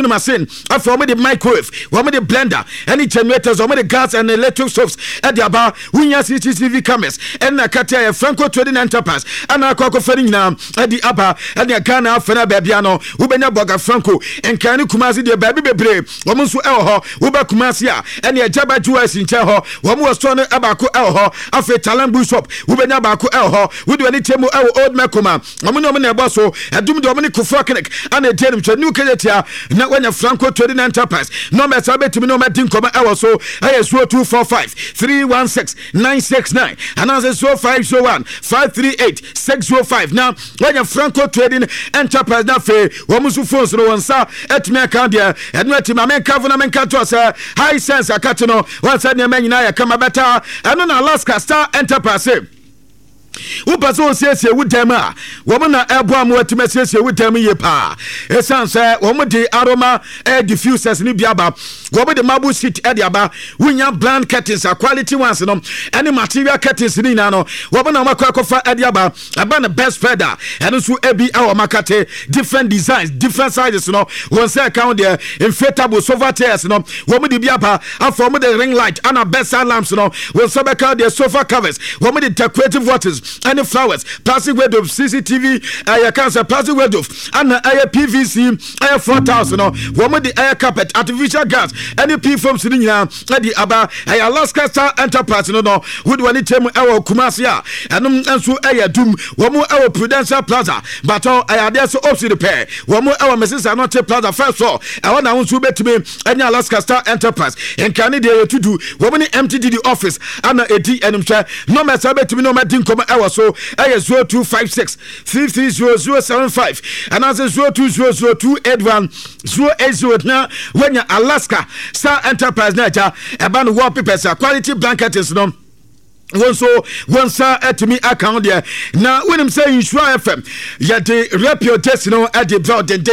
washing machine after the microwave the blender any generators the gas and electric stoves at the aba winya CCTV cameras and na kata Franco Trading Enterprise and akoko fani na at the aba and the Ghana fana babiano ubenya boga Franco and kani Kumasi de baby bebre womu so elho uba Kumasi a and the jaba juwa sinche ho womu wasone abako elho afe talambu shop ubenya bako elho wudu ani temu old mekoma womu no na boso adum do mani kufa clinic and denim to new kejetia na wanya Franco Trading Enterprise no me sabe timi no me din koma so ayesuo 245-316-969 and as 0501-538-605 now wanya Franco Trading Enterprise na fe womusu phones no wonsa etime account there and no etima men cover na men kato say high sense akato no wonsa ne men nyina ya kama beta and na Alaska Star Enterprise Upaso sese wudema womana ebo amwatima sese wudema ye pa esanse womde aroma air diffusers ni biaba womde mabu sheet ediaba wunya brand curtains quality ones no any material curtains ni na no womana makwakofa ediaba aba na best feather and so ebi our makate different designs different sizes no one say account there inflatable sofa chairs no womde biaba afom the ring light and best lamps no one say account there sofa covers womde decorative watches any flowers plastic window CCTV I can say plastic window and PVC 4,000 no woman the air carpet artificial gas any P from Sidinia the aba Alaska Star Enterprise no would want it our Kumasia and so doom woman our Prudential Plaza but I there so opposite the pair woman our Mrs. Anote Plaza first floor I want to bet me any Alaska Star Enterprise and Canada to do woman MTD office and and no matter bet me no matter come so 0256-330-075 and as 0200-281-080 now when you Alaska Star Enterprise nature about wallpapers quality blankets no once at me account there now when I'm saying Insure FM ya the reputation no at the broad and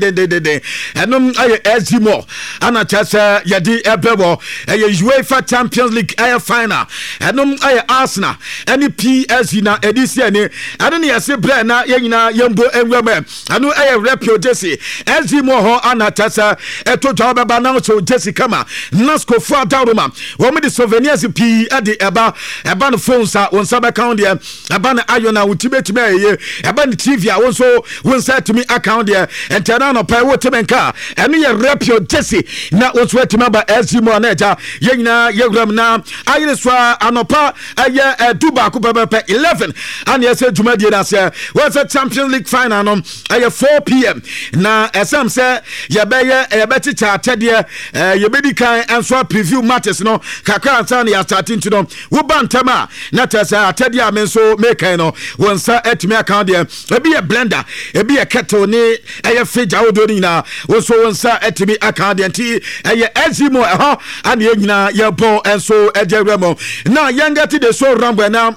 I Ezimo and I ya the Ebebo UEFA Champions League air final and I Arsenal any PSG na edition I don't hear say brand na yina yambo enweme I know I reputation Ezimo ho anatasa eto job ba na so Jesse Kama Nasco for Daruma wo me the souvenirs p at the eba the phones are on some account there about ayona ultimate me about the TV I also one side to me account there and turn on a power car and you rep your Jesse now what's where to remember Ezimo nature yena yegram na ayeswa anopa aye duba ko 11 and yes juma dey that say what's a Champions League final no aye 4 p.m. na esam say ye be teacher there ye be kan enso preview matches no kakra ansa ya starting to no wo bantama na tasa atade amenso make no wonsa etime account there e be a blender e be a kettle ni eye fridge awodo ni na wonso wonsa etime account there ti eye Ezimo ho and ye nyina ye bon enso ejeremo na yanga ti de so rambo na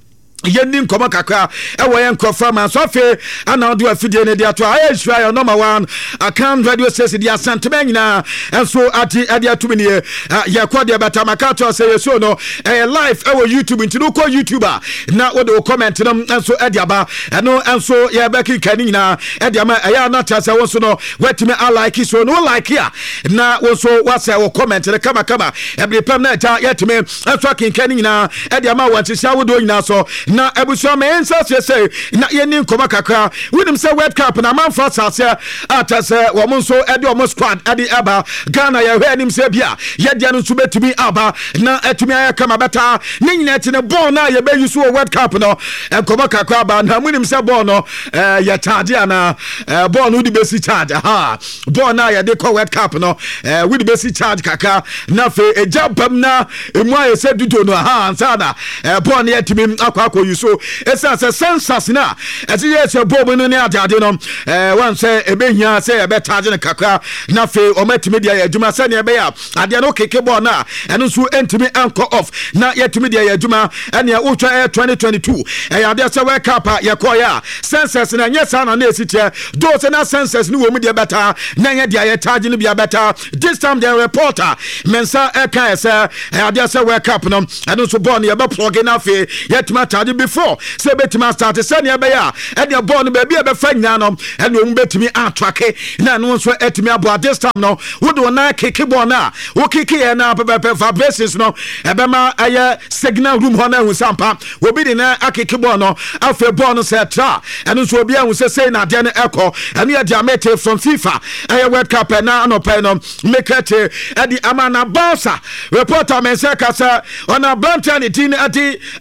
yenim koma kakra ewo yen krofa man so fe ana do afide ne dia to ayesua number 1 account radio station dia santema nyina enso ati adia to me ye kwa dia beta makato say yeso no live ewo YouTube nti no ko YouTuber na wo de comment nam enso adia ba eno enso ye beki kani nyina adia ma ya na ta say wo so no wetime I like so no like here na wo so wa say wo comment ne kama every pam na ta yetime enso kinkani nyina adia ma wanti sha wo do nyina so na ebuso me ensa say na yeni nkoma kakra winim say World Cup na man for sase atase wo monso ede o squad ade aba Ghana ya hwanim say bia ye dia no so betumi aba na etumi ayaka beta ne nyina ti ne ball na ye be use World Cup no nkoma kakra ba na winim say ball no ya charge ana ball no di besi charge ball na ye de ko World Cup no we di besi charge kakra na fe ejabam na emu aye say dudo no ansa na ball na yetumi akwa so esa census na ati yes bobo no ne ade no wan say ebehia say e be charge ne kakra na fe o matimi dia ya adwuma say ne be ya ade no keke ball na eno so entimi anko off na yetimi dia ya adwuma ene utwa 2022 ade say World Cup ya koya census na nyesa na esitie do say na census ni wo mu dia beta na ye dia ya charge ne bia beta this time the reporter mensa eka say ade say World Cup no eno so ball ne ya be plug na fe yetimi charge no before say betima start senia be ya e de ball no be bia be fa nyina no e no mu betimi atwake na no so etimi abo this time no wo do na kick ball na wo kick ye na pe vibrations no e be ma aye signal room ho na hu sampa wo bi de na kick ball no afa ball no say tra e no so obi hu say na de na ekọ ene ye diamete from FIFA aye World Cup na no pe no make it e di amana bossa reporter men say kasa ona Blanton tin ati